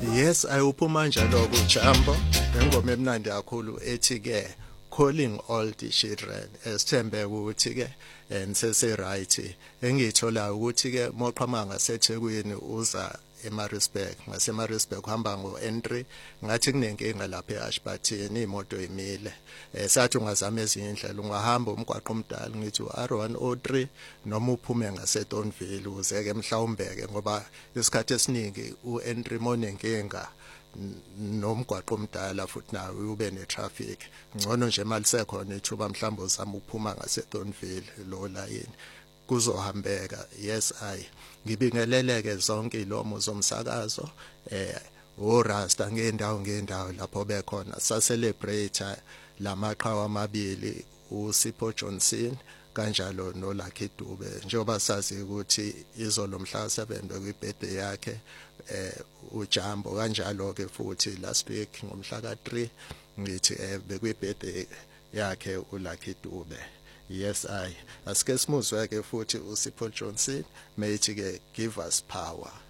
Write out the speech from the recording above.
Yes, ayuphuma njalo kuJambo ingoma emnandi kakhulu ethi ke calling all the children esithembe ukuthi ke nisese right engithola ukuthi ke moqhama ngaseThekwini uza eMaritzburg ngaseMaritzburg uhamba ngo-N3 ngathi kunenkinga lapha eAshburton imoto imile sathi ungazama ezinye indlela ungahamba umgwaqo omdala ngithi uR103 noma uphume ngaseTonville uzeke mhlawumbeke ngoba isikhathi esiningi uN3 monenkinga nomgwaqo omdala futhi nawo ube netraffic ngcono nje malisekhona ithuba mhlawumbe uzama ukuphuma ngaseTonville lo line kuzohambeka. Yes, ngibingeleleke zonke ilomo zomsakazo orasta ngendawo lapho bekhona sa celebrate lamaqhawe amabili uSipho Johnson kanjalo noLucky Dube njengoba sazi ukuthi izolo mhla 7 bekuyibirthday yakhe uJambo kanjalo ke futhi last week ngomhla ka3 ngithi bekuyibirthday yakhe uLucky Dube. Yes, asike simuzwe ke futhi uSipho Johnson meyithi ke give us power.